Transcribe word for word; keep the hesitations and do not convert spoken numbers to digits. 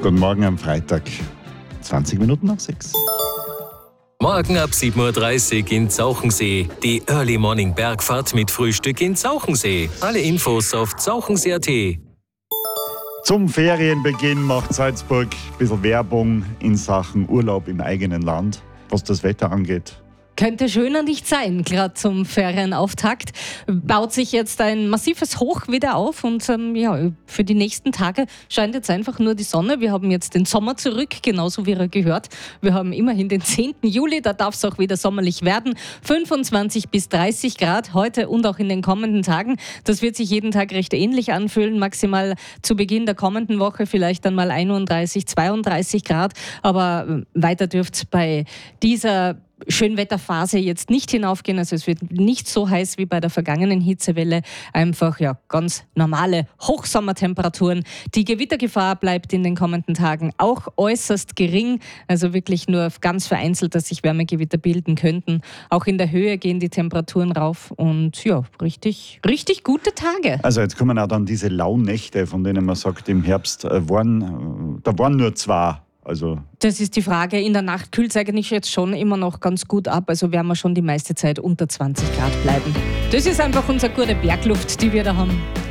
Guten Morgen am Freitag, zwanzig Minuten nach sechs. Morgen ab sieben Uhr dreißig in Zauchensee. Die Early Morning Bergfahrt mit Frühstück in Zauchensee. Alle Infos auf zauchensee punkt at. Zum Ferienbeginn macht Salzburg ein bisschen Werbung in Sachen Urlaub im eigenen Land, was das Wetter angeht. Könnte schöner nicht sein, gerade zum Ferienauftakt. Baut sich jetzt ein massives Hoch wieder auf und ähm, ja, für die nächsten Tage scheint jetzt einfach nur die Sonne. Wir haben jetzt den Sommer zurück, genauso wie er gehört. Wir haben immerhin den zehnten Juli, da darf es auch wieder sommerlich werden. fünfundzwanzig bis dreißig Grad heute und auch in den kommenden Tagen. Das wird sich jeden Tag recht ähnlich anfühlen. Maximal zu Beginn der kommenden Woche vielleicht dann mal einunddreißig, zweiunddreißig Grad. Aber weiter dürfte es bei dieser Schönwetterphase jetzt nicht hinaufgehen, also es wird nicht so heiß wie bei der vergangenen Hitzewelle, einfach ja ganz normale Hochsommertemperaturen. Die Gewittergefahr bleibt in den kommenden Tagen auch äußerst gering, also wirklich nur ganz vereinzelt, dass sich Wärmegewitter bilden könnten. Auch in der Höhe gehen die Temperaturen rauf und ja, richtig, richtig gute Tage. Also jetzt kommen auch dann diese lauen Nächte, von denen man sagt, im Herbst äh, waren, äh, da waren nur zwei. Also das ist die Frage. In der Nacht kühlt es eigentlich jetzt schon immer noch ganz gut ab. Also werden wir schon die meiste Zeit unter zwanzig Grad bleiben. Das ist einfach unsere gute Bergluft, die wir da haben.